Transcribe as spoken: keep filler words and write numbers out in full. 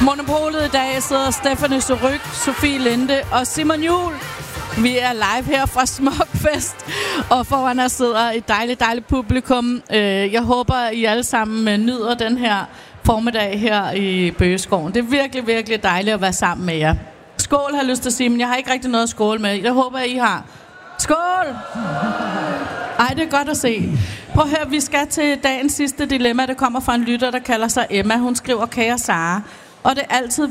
Monopolet i dag sidder Stephanie Surrugue, Sofie Linde og Simon Juhl. Vi er live her fra Smukfest, og foran os sidder et dejligt, dejligt publikum. Jeg håber, I alle sammen nyder den her formiddag her i Bøgeskoven. Det er virkelig, virkelig dejligt at være sammen med jer. Skål, har jeg lyst til at sige, men jeg har ikke rigtig noget at skåle med. Jeg håber, I har. Skål! Ej, det er godt at se. Prøv at høre, vi skal til dagens sidste dilemma. Det kommer fra en lytter, der kalder sig Emma. Hun skriver, kære Sara. Og det er altid